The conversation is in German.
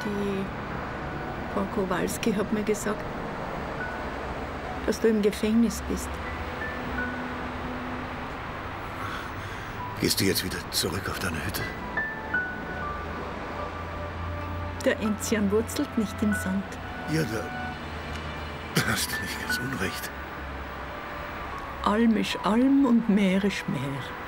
Die Frau Kowalski hat mir gesagt, dass du im Gefängnis bist. Gehst du jetzt wieder zurück auf deine Hütte? Der Enzian wurzelt nicht im Sand. Ja, da hast du nicht ganz unrecht. Alm ist Alm und Meer ist Meer.